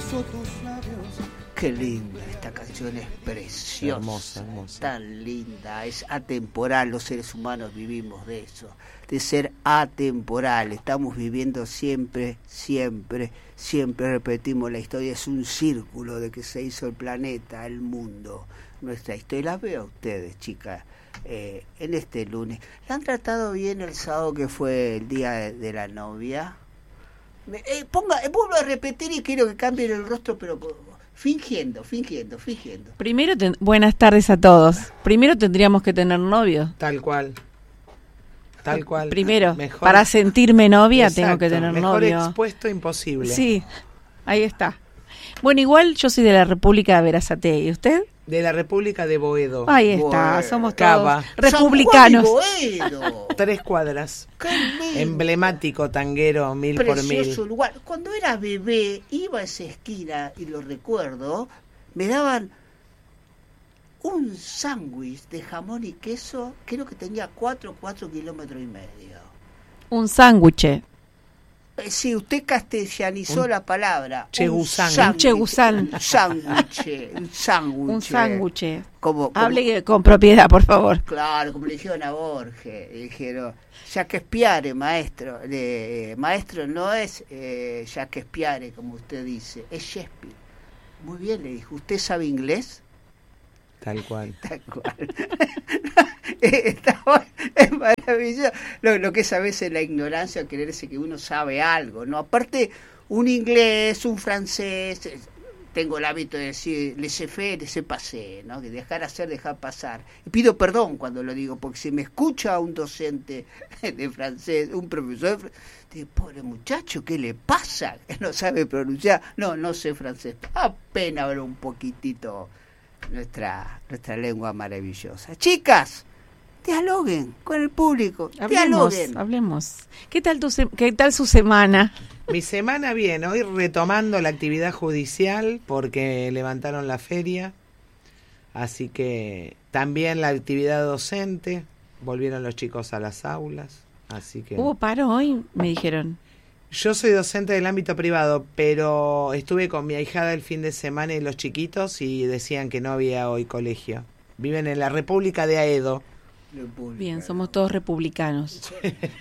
beso tus labios. Qué linda esta canción, es preciosa, hermosa, hermosa. Tan linda, es atemporal. Los seres humanos vivimos de eso, de ser atemporal. Estamos viviendo siempre, siempre, siempre repetimos la historia. Es un círculo de que se hizo el planeta, el mundo, nuestra historia. La veo a ustedes, chicas, en este lunes. ¿La han tratado bien el sábado, que fue el día de la novia? Vuelvo a repetir y quiero que cambien el rostro, pero fingiendo. Primero, buenas tardes a todos. Primero tendríamos que tener novio. Tal cual. Primero, mejor, para sentirme novia, exacto, tengo que tener mejor novio. Expuesto imposible. Sí, ahí está. Bueno, igual yo soy de la República de Berazategui. ¿Y usted? De la República de Boedo. Ahí está, somos todos Cava. republicanos. San Juan y Boedo. 3 cuadras. Qué lindo. Emblemático tanguero, 1000 por 1000. Precioso lugar. Cuando era bebé, iba a esa esquina, y lo recuerdo, me daban un sándwich de jamón y queso, creo que tenía 4 kilómetros y medio. Un sándwich. Sí, usted castellanizó la palabra. Chegusán. Chegusán. Un sándwich. Como, Hable con propiedad, por favor. claro, como le dijeron a Borges, le dijeron, Shakespeare, maestro. Maestro no es Shakespeare, como usted dice, es Shakespeare. Muy bien, le dijo, ¿usted sabe inglés? Tal cual. Tal cual. Es maravilloso. Lo que es a veces la ignorancia, creerse que uno sabe algo, ¿no? Aparte, un inglés, un francés, tengo el hábito de decir laissez-faire, laissez-passer, ¿no? Que dejar hacer, dejar pasar. Y pido perdón cuando lo digo, porque si me escucha un docente de francés, un profesor de francés, digo, pobre muchacho, ¿qué le pasa? Que no sabe pronunciar. No sé francés. Apenas hablo un poquitito nuestra lengua maravillosa. Chicas, dialoguen con el público. Hablemos. ¿Qué tal su semana? Mi semana bien, hoy retomando la actividad judicial porque levantaron la feria, así que también la actividad docente, volvieron los chicos a las aulas, así que... ¿Hubo paro hoy? Me dijeron. Yo soy docente del ámbito privado, pero estuve con mi ahijada el fin de semana y los chiquitos y decían que no había hoy colegio. Viven en la República de Aedo. Bien, somos todos republicanos.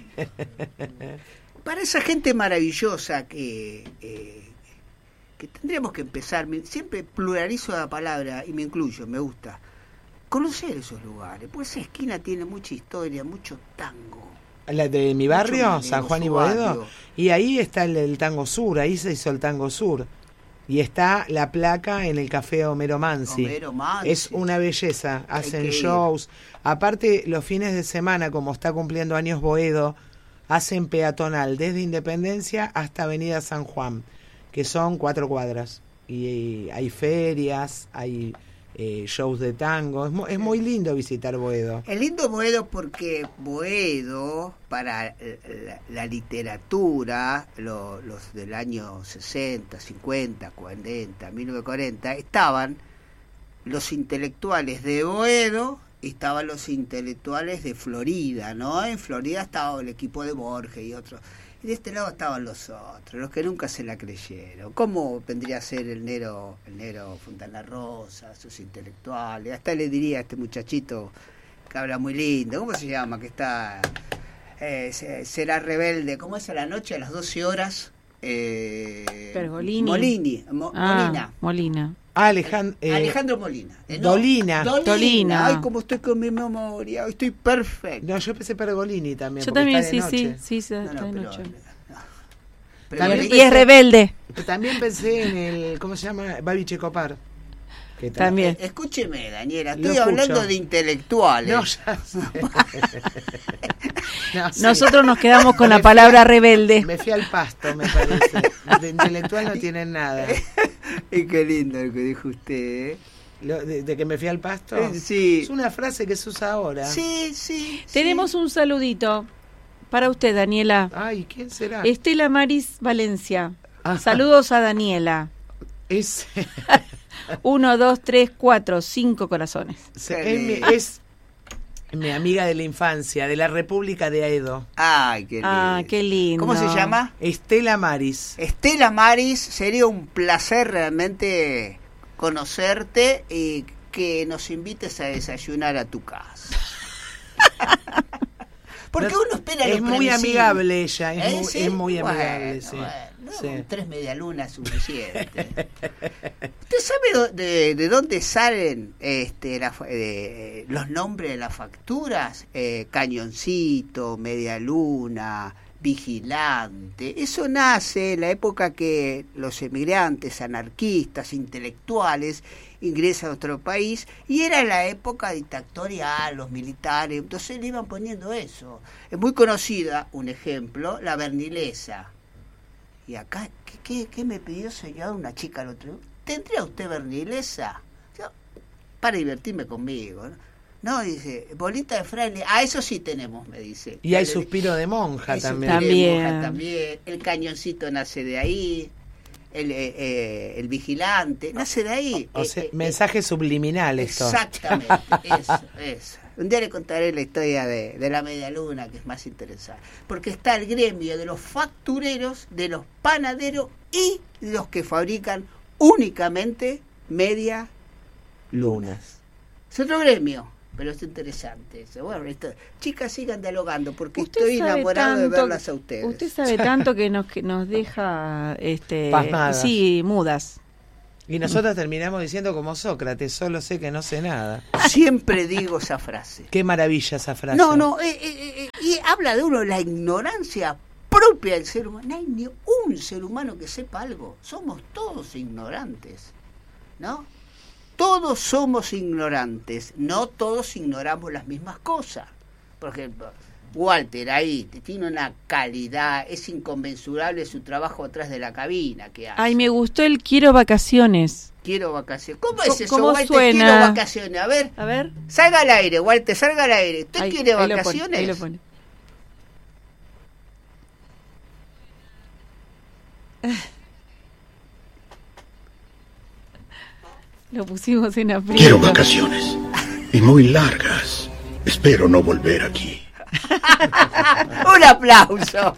Para esa gente maravillosa que tendríamos que empezar, siempre pluralizo la palabra y me incluyo, me gusta, conocer esos lugares, pues esa esquina tiene mucha historia, mucho tango. ¿La de mi barrio, mucho San Juan y su Boedo? barrio. Y ahí está el Tango Sur, ahí se hizo el Tango Sur. Y está la placa en el Café Homero Mansi. Homero Mansi. Es una belleza, hacen que ir. shows. Aparte, los fines de semana, como está cumpliendo años Boedo, hacen peatonal desde Independencia hasta Avenida San Juan, que son 4 cuadras. Y hay ferias, hay shows de tango. Es muy lindo visitar Boedo. Es lindo Boedo porque Boedo, para la literatura, los del año 60, 50, 40, 1940, estaban los intelectuales de Boedo y estaban los intelectuales de Florida, ¿no? En Florida estaba el equipo de Borges y otros. Y de este lado estaban los otros, los que nunca se la creyeron. ¿Cómo vendría a ser el Nero Fontana Rosa, sus intelectuales? Hasta le diría a este muchachito que habla muy lindo, ¿cómo se llama? Que está, será rebelde, ¿cómo es a la noche? A las 12 horas. Pergolini. Molina. Alejandro Molina. Dolina. Ay, como estoy con mi memoria, hoy estoy perfecto. No, yo pensé Pergolini también. Yo porque también, está de noche. sí, está de noche. También Y es rebelde. También pensé en el, ¿cómo se llama? Babi Checopar. Que También. Escúcheme, Daniela, Lo estoy hablando escucho. de intelectuales. No, ya sé. No, sí. Nosotros nos quedamos con la palabra rebelde. Me fui al pasto, me parece. De intelectual no tienen nada. Y qué lindo lo que dijo usted, ¿eh? De que me fui al pasto. Sí. Es una frase que se usa ahora. Sí. Tenemos un saludito para usted, Daniela. Ay, ¿quién será? Estela Maris Valencia. Ah. Saludos a Daniela. Es 1, 2, 3, 4, 5 corazones. Mi amiga de la infancia, de la República de Aedo. Ay, qué lindo. Ah, qué lindo. ¿Cómo se llama? Estela Maris. Estela Maris, sería un placer realmente conocerte y que nos invites a desayunar a tu casa. Porque uno espera lo Es muy previsible. amigable ella, ¿Sí? es muy Bueno, amigable, sí. bueno, no, Sí. con 3 medialunas es suficiente. ¿Usted sabe de dónde salen los nombres de las facturas? Cañoncito, medialuna, vigilante. Eso nace en la época que los emigrantes, anarquistas, intelectuales ingresan a nuestro país y era la época dictatorial, los militares, entonces le iban poniendo eso. Es muy conocida, un ejemplo, la Bernilesa. Y acá, ¿qué me pidió señor una chica el otro día? ¿Tendría usted Bernilesa? Yo, para divertirme conmigo, ¿no? No, dice, bolita de fraile. Ah, eso sí tenemos, me dice. Y hay suspiro de monja Hay también. suspiro de monja También. también. El cañoncito nace de ahí. El vigilante nace de ahí. O sea, mensaje subliminal esto. Exactamente, eso. Un día le contaré la historia de la media luna, que es más interesante. Porque está el gremio de los factureros, de los panaderos y los que fabrican únicamente media lunas. Es otro gremio, pero es interesante eso. Bueno, chicas, sigan dialogando, porque Usted estoy sabe enamorado de tanto- verlas a ustedes. Usted sabe tanto que nos deja Pasmadas. sí, mudas. Y nosotros terminamos diciendo como Sócrates, solo sé que no sé nada. Siempre digo esa frase. Qué maravilla esa frase. No, y habla de uno, la ignorancia propia del ser humano. No hay ni un ser humano que sepa algo. Somos todos ignorantes, ¿no? Todos somos ignorantes. No todos ignoramos las mismas cosas. Por ejemplo, Walter ahí tiene una calidad, es inconmensurable su trabajo atrás de la cabina que hace. Ay, me gustó el quiero vacaciones. Quiero vacaciones. ¿Cómo es eso, ¿Cómo Walter? suena? Quiero vacaciones. A ver. Salga al aire, Walter, salga al aire. ¿Usted Ahí- quiere ahí lo pone, vacaciones? ahí lo pone. Lo pusimos en aprieto. Quiero vacaciones. Y muy largas. Espero no volver aquí. Un aplauso.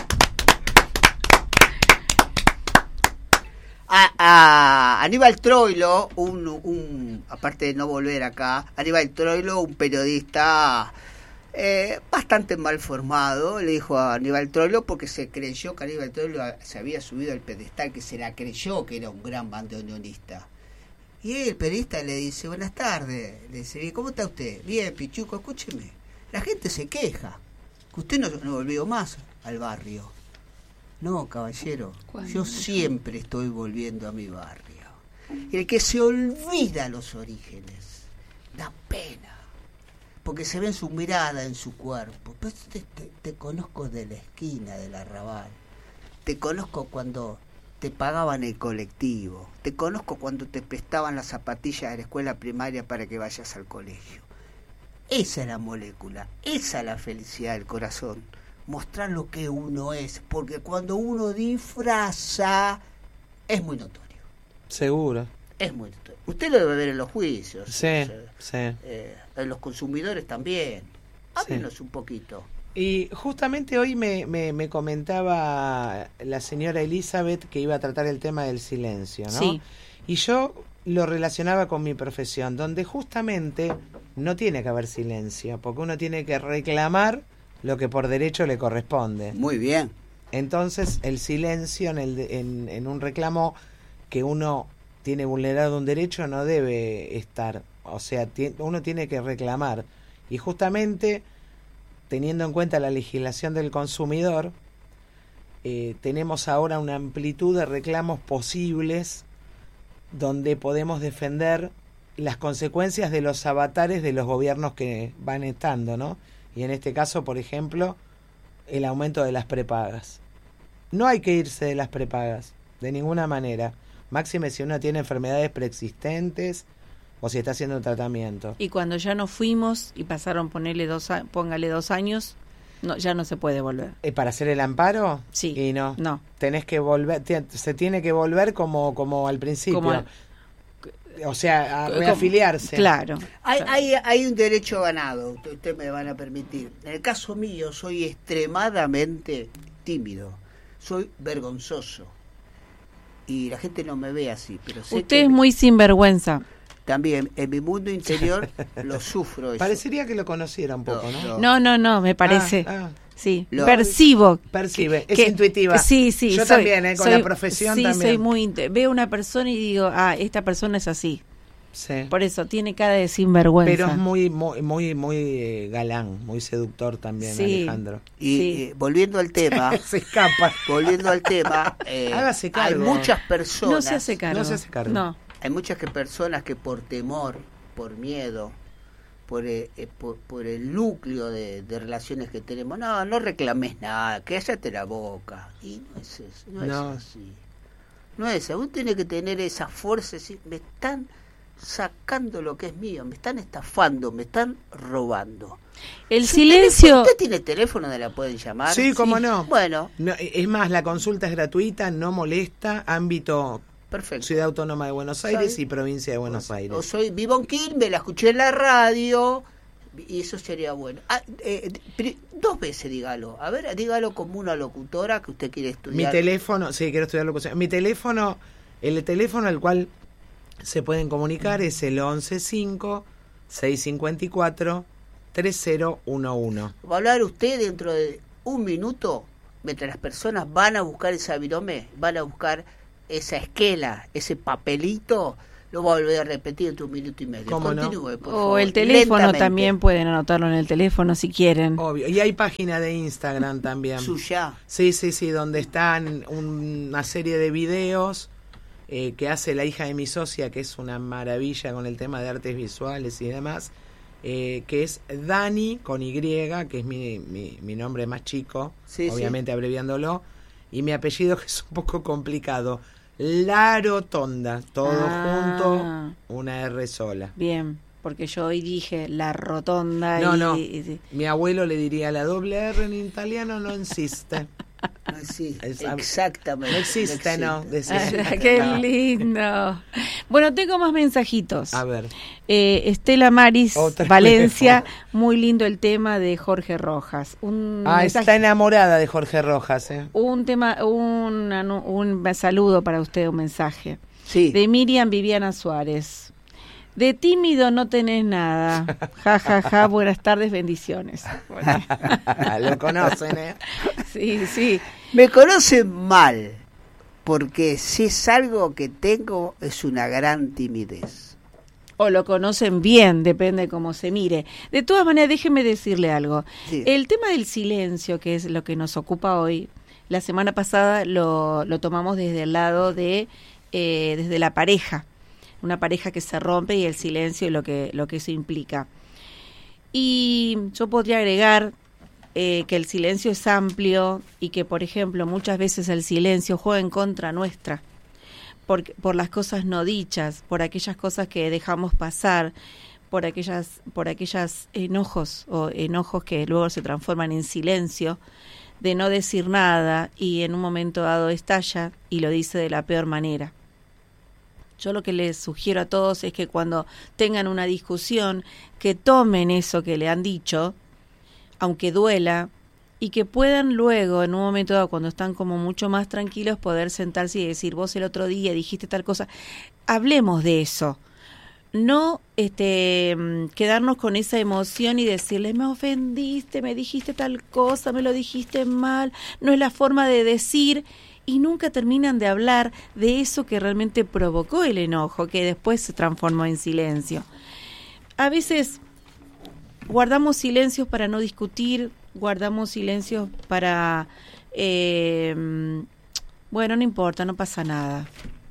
A Aníbal Troilo, aparte de no volver acá, Aníbal Troilo, un periodista bastante mal formado, le dijo a Aníbal Troilo, porque se creyó que Aníbal Troilo se había subido al pedestal, que se la creyó que era un gran bandoneonista. Y el periodista le dice, buenas tardes, le dice, ¿cómo está usted? Bien, Pichuco, escúcheme, la gente se queja, que usted no volvió más al barrio. No, caballero, yo siempre estoy volviendo a mi barrio. El que se olvida los orígenes, da pena, porque se ve en su mirada, en su cuerpo. Pues te conozco de la esquina del arrabal, te conozco cuando te pagaban el colectivo, te conozco cuando te prestaban las zapatillas de la escuela primaria para que vayas al colegio. Esa es la molécula, esa es la felicidad del corazón. Mostrar lo que uno es, porque cuando uno disfraza es muy notorio. Seguro. Es muy notorio. Usted lo debe ver en los juicios. Sí, sí. En los consumidores también. Háblenos un poquito. Y justamente hoy me comentaba la señora Elizabeth que iba a tratar el tema del silencio, ¿no? Sí. Y yo lo relacionaba con mi profesión, donde justamente no tiene que haber silencio, porque uno tiene que reclamar lo que por derecho le corresponde. Muy bien. Entonces, el silencio en un reclamo que uno tiene vulnerado un derecho no debe estar. O sea, uno tiene que reclamar. Y justamente, teniendo en cuenta la legislación del consumidor, tenemos ahora una amplitud de reclamos posibles donde podemos defender las consecuencias de los avatares de los gobiernos que van estando, ¿no? Y en este caso, por ejemplo, el aumento de las prepagas. No hay que irse de las prepagas, de ninguna manera. Máxime si uno tiene enfermedades preexistentes o si está haciendo un tratamiento. Y cuando ya nos fuimos y pasaron, póngale 2 años, no, ya no se puede volver. ¿Para hacer el amparo? Sí. Y no. No. Tenés que volver, se tiene que volver como al principio. o sea, a reafiliarse. Claro. Hay un derecho ganado, ustedes me van a permitir. En el caso mío, soy extremadamente tímido, soy vergonzoso. Y la gente no me ve así, pero sé Usted que es muy sinvergüenza. también en mi mundo interior lo sufro. Eso. Parecería que lo conociera un poco, ¿no? No, me parece. Sí, Lo- percibo. Percibe, es que- intuitiva. Sí, Yo soy- también, con soy- la profesión sí, también. soy muy veo una persona y digo, esta persona es así. Sí. Por eso tiene cara de sinvergüenza. Pero es muy galán, muy seductor también, Sí. Alejandro. Y Sí. volviendo al tema, Se escapa. hay Hágase cargo. muchas personas, No se hace cargo. No se hace cargo. No. hay muchas personas que por temor, por miedo, por el núcleo de relaciones que tenemos, no reclames nada, cállate la boca. Y no es eso, no es así. No es eso, uno tiene que tener esa fuerza, decir, me están sacando lo que es mío, me están estafando, me están robando. El Su silencio. teléfono, ¿usted tiene teléfono donde la pueden llamar? Sí, cómo no. Bueno, No, es más, la consulta es gratuita, no molesta, ámbito perfecto. Ciudad Autónoma de Buenos Aires ¿Sabe? y Provincia de Buenos Aires. O soy vivo en Quilmes, la escuché en la radio y eso sería bueno. 2 veces dígalo. A ver, dígalo como una locutora que usted quiere Mi estudiar. teléfono, sí, quiero estudiar locución. Mi teléfono, el teléfono al cual se pueden comunicar es el 115-654-3011. Va a hablar usted dentro de un minuto, mientras las personas van a buscar ese virome, van a buscar esa esquela, ese papelito, lo voy a volver a repetir entre 1 minuto y medio. ¿Cómo no? Continúe, por O favor, el teléfono lentamente. también pueden anotarlo en el teléfono si quieren. Obvio. Y hay página de Instagram también. Suya. Sí, donde están una serie de videos que hace la hija de mi socia, que es una maravilla con el tema de artes visuales y demás, que es Dani con Y, que es mi nombre más chico, Sí, obviamente abreviándolo, y mi apellido que es un poco complicado, La Rotonda, todo junto, una R sola. Bien, porque yo hoy dije la rotonda. No. y- Mi abuelo le diría la doble R en italiano no existe. No existe, Es- exactamente. No existe, no. existe. Qué No. lindo. Bueno, tengo más mensajitos. A ver. Estela Maris, Otra Valencia, vez. muy lindo el tema de Jorge Rojas. Un mensaje- Está enamorada de Jorge Rojas, un tema, un saludo para usted, un mensaje. Sí. De Miriam Viviana Suárez. De tímido no tenés nada. Ja, ja, ja. Buenas tardes, bendiciones. Bueno, Lo conocen, sí. Me conocen mal, porque si es algo que tengo, es una gran timidez. O lo conocen bien, depende de cómo se mire. De todas maneras, déjeme decirle algo. Sí. El tema del silencio, que es lo que nos ocupa hoy, la semana pasada lo tomamos desde el lado de desde la pareja. Una pareja que se rompe y el silencio y lo que eso implica. Y yo podría agregar que el silencio es amplio y que, por ejemplo, muchas veces el silencio juega en contra nuestra por las cosas no dichas, por aquellas cosas que dejamos pasar, por aquellas enojos que luego se transforman en silencio, de no decir nada y en un momento dado estalla y lo dice de la peor manera. Yo lo que les sugiero a todos es que cuando tengan una discusión, que tomen eso que le han dicho, aunque duela, y que puedan luego, en un momento dado, cuando están como mucho más tranquilos, poder sentarse y decir, vos el otro día dijiste tal cosa. Hablemos de eso. No quedarnos con esa emoción y decirle, me ofendiste, me dijiste tal cosa, me lo dijiste mal. No es la forma de decir. Y nunca terminan de hablar de eso que realmente provocó el enojo, que después se transformó en silencio. A veces guardamos silencios para no discutir, guardamos silencios para... bueno, no importa, no pasa nada.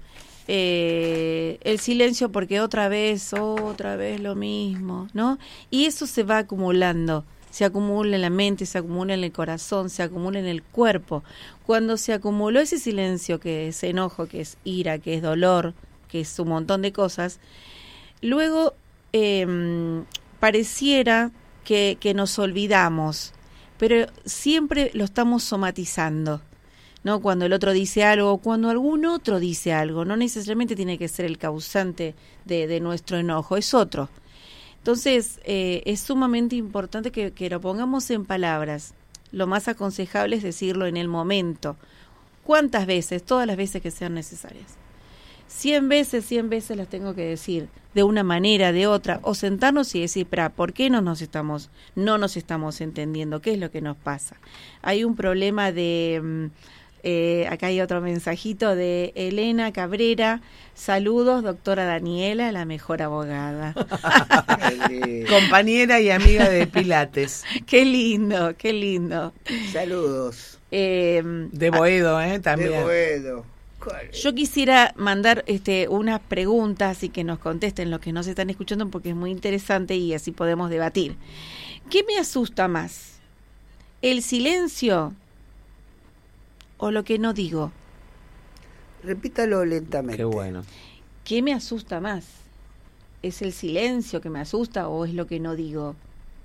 El silencio porque otra vez lo mismo, ¿no? Y eso se va acumulando. Se acumula en la mente, se acumula en el corazón, se acumula en el cuerpo. Cuando se acumuló ese silencio, que es enojo, que es ira, que es dolor, que es un montón de cosas, luego pareciera que nos olvidamos, pero siempre lo estamos somatizando. ¿no? Cuando el otro dice algo, cuando algún otro dice algo, no necesariamente tiene que ser el causante de nuestro enojo, es otro. Entonces, es sumamente importante que lo pongamos en palabras. Lo más aconsejable es decirlo en el momento. ¿Cuántas veces? Todas las veces que sean necesarias. 100 veces las tengo que decir, de una manera, de otra, o sentarnos y decir, ¿por qué no nos estamos entendiendo? ¿Qué es lo que nos pasa? Hay un problema de... acá hay otro mensajito de Elena Cabrera. Saludos, doctora Daniela, la mejor abogada. Compañera y amiga de Pilates. Qué lindo, qué lindo. Saludos. De Boedo, también. De Boedo. Yo quisiera mandar unas preguntas y que nos contesten los que nos están escuchando, porque es muy interesante y así podemos debatir. ¿Qué me asusta más? ¿El silencio o lo que no digo? Repítalo lentamente. Qué bueno. ¿Qué me asusta más? ¿Es el silencio que me asusta o es lo que no digo?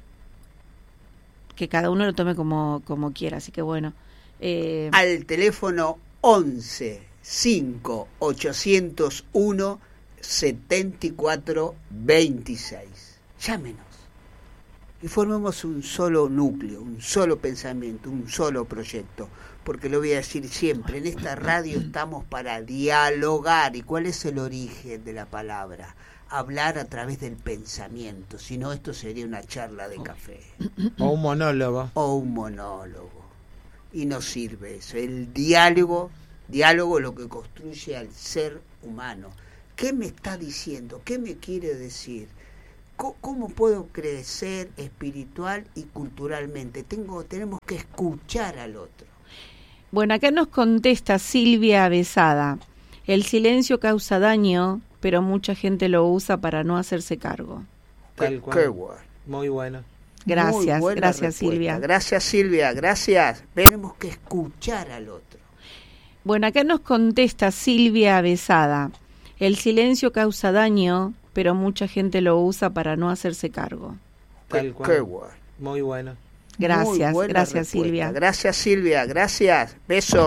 Que cada uno lo tome como quiera, así que bueno. Al teléfono 11 5 801 74 26. Llámenos y formemos un solo núcleo, un solo pensamiento, un solo proyecto, porque lo voy a decir siempre, en esta radio estamos para dialogar. ¿Y cuál es el origen de la palabra? Hablar a través del pensamiento, si no esto sería una charla de café. O un monólogo. O un monólogo. Y no sirve eso. El diálogo lo que construye al ser humano. ¿Qué me está diciendo? ¿Qué me quiere decir? ¿Cómo puedo crecer espiritual y culturalmente? Tenemos que escuchar al otro. Bueno, acá nos contesta Silvia Besada. El silencio causa daño, pero mucha gente lo usa para no hacerse cargo. Tal cual. Qué bueno. Muy bueno. Gracias, gracias respuesta. Silvia. Gracias Silvia, gracias. Tenemos que escuchar al otro. Bueno, acá nos contesta Silvia Besada. El silencio causa daño, pero mucha gente lo usa para no hacerse cargo. Tal cual. Qué bueno. Muy bueno. Gracias, Muy buena gracias respuesta. Silvia. Gracias Silvia, gracias. Besos.